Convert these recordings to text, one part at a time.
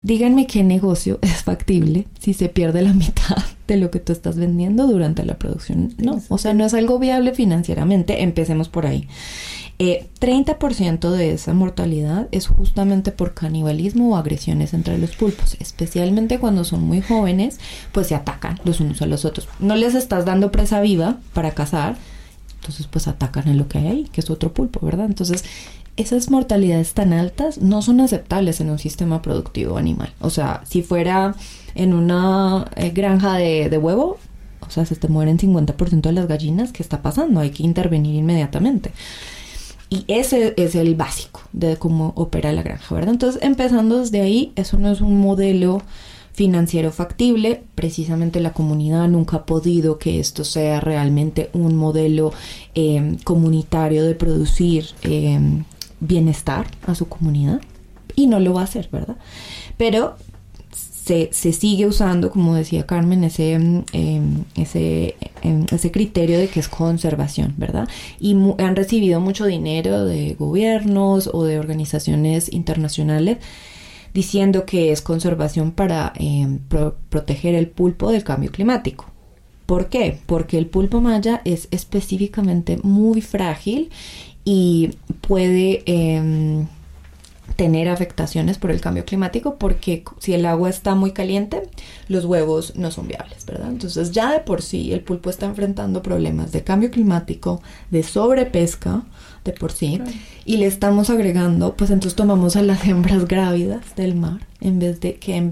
díganme qué negocio es factible si se pierde la mitad de lo que tú estás vendiendo durante la producción. No, o sea, no es algo viable financieramente. Empecemos por ahí. 30% de esa mortalidad es justamente por canibalismo o agresiones entre los pulpos, especialmente cuando son muy jóvenes, pues se atacan los unos a los otros. No les estás dando presa viva para cazar, entonces pues atacan en lo que hay ahí, que es otro pulpo, ¿verdad? Entonces, esas mortalidades tan altas no son aceptables en un sistema productivo animal. O sea, si fuera en una granja de huevo, o sea, se te mueren 50% de las gallinas, ¿qué está pasando? Hay que intervenir inmediatamente. Y ese es el básico de cómo opera la granja, ¿verdad? Entonces, empezando desde ahí, eso no es un modelo financiero factible. Precisamente la comunidad nunca ha podido que esto sea realmente un modelo comunitario de producir bienestar a su comunidad. Y no lo va a hacer, ¿verdad? Pero se sigue usando, como decía Carmen, ese criterio de que es conservación, ¿verdad? Y han recibido mucho dinero de gobiernos o de organizaciones internacionales diciendo que es conservación para proteger el pulpo del cambio climático. ¿Por qué? Porque el pulpo maya es específicamente muy frágil y puede tener afectaciones por el cambio climático, porque si el agua está muy caliente, los huevos no son viables, ¿verdad? Entonces ya de por sí el pulpo está enfrentando problemas de cambio climático, de sobrepesca de por sí, claro. Y le estamos agregando, pues entonces tomamos a las hembras grávidas del mar, en vez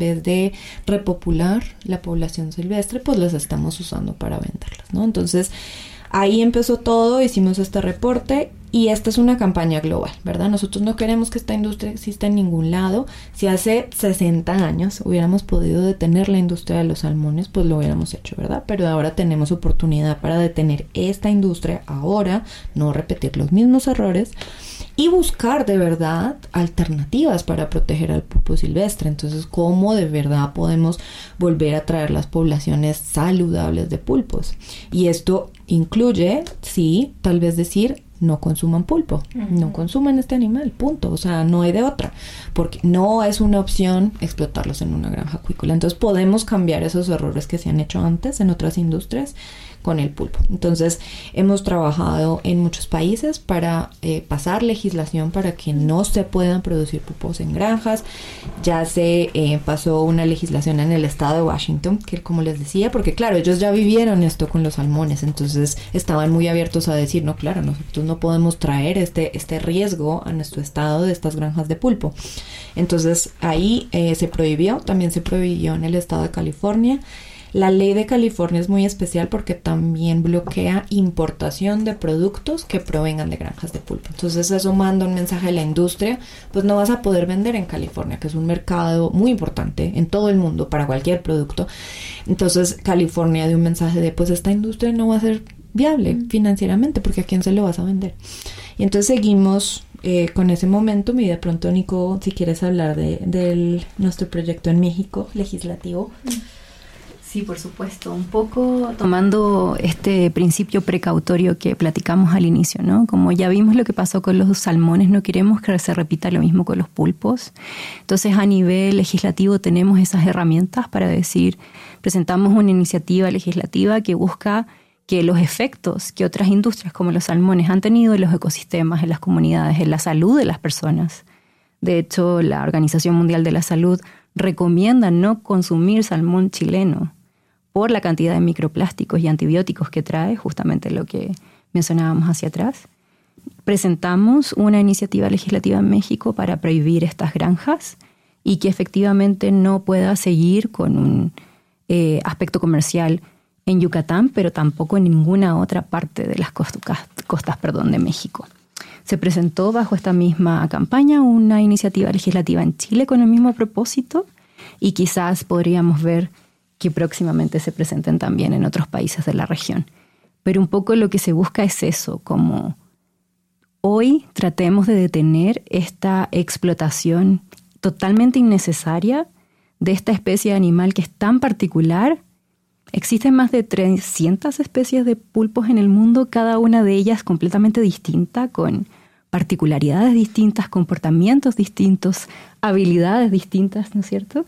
de repopular la población silvestre, pues las estamos usando para venderlas, ¿no? Entonces ahí empezó todo, hicimos este reporte y esta es una campaña global, ¿verdad? Nosotros no queremos que esta industria exista en ningún lado. Si hace 60 años hubiéramos podido detener la industria de los salmones, pues lo hubiéramos hecho, ¿verdad? Pero ahora tenemos oportunidad para detener esta industria ahora, no repetir los mismos errores y buscar de verdad alternativas para proteger al pulpo silvestre. Entonces, ¿cómo de verdad podemos volver a traer las poblaciones saludables de pulpos? Y esto incluye, sí, tal vez decir, no consuman pulpo, no consuman este animal, punto. O sea, no hay de otra, porque no es una opción explotarlos en una granja acuícola. Entonces podemos cambiar esos errores que se han hecho antes en otras industrias con el pulpo. Entonces hemos trabajado en muchos países para pasar legislación para que no se puedan producir pulpos en granjas. Ya se pasó una legislación en el estado de Washington, que como les decía, porque claro, ellos ya vivieron esto con los salmones, entonces estaban muy abiertos a decir, no, claro, nosotros no podemos traer este riesgo a nuestro estado de estas granjas de pulpo. Entonces ahí se prohibió, también se prohibió en el estado de California. La ley de California es muy especial porque también bloquea importación de productos que provengan de granjas de pulpo. Entonces eso manda un mensaje a la industria, pues no vas a poder vender en California, que es un mercado muy importante en todo el mundo para cualquier producto. Entonces California dio un mensaje de, pues esta industria no va a ser viable financieramente, porque ¿a quién se lo vas a vender? Y entonces seguimos con ese momentum y de pronto, Nico, si quieres hablar de nuestro proyecto en México legislativo. Sí, por supuesto. Un poco tomando este principio precautorio que platicamos al inicio, ¿no? Como ya vimos lo que pasó con los salmones, no queremos que se repita lo mismo con los pulpos. Entonces, a nivel legislativo tenemos esas herramientas para decir, presentamos una iniciativa legislativa que busca que los efectos que otras industrias como los salmones han tenido en los ecosistemas, en las comunidades, en la salud de las personas. De hecho, la Organización Mundial de la Salud recomienda no consumir salmón chileno por la cantidad de microplásticos y antibióticos que trae, justamente lo que mencionábamos hacia atrás. Presentamos una iniciativa legislativa en México para prohibir estas granjas y que efectivamente no pueda seguir con un aspecto comercial en Yucatán, pero tampoco en ninguna otra parte de las costas de México. Se presentó bajo esta misma campaña una iniciativa legislativa en Chile con el mismo propósito y quizás podríamos ver que próximamente se presenten también en otros países de la región. Pero un poco lo que se busca es eso, como hoy tratemos de detener esta explotación totalmente innecesaria de esta especie de animal que es tan particular. Existen más de 300 especies de pulpos en el mundo, cada una de ellas completamente distinta, con particularidades distintas, comportamientos distintos, habilidades distintas, ¿no es cierto?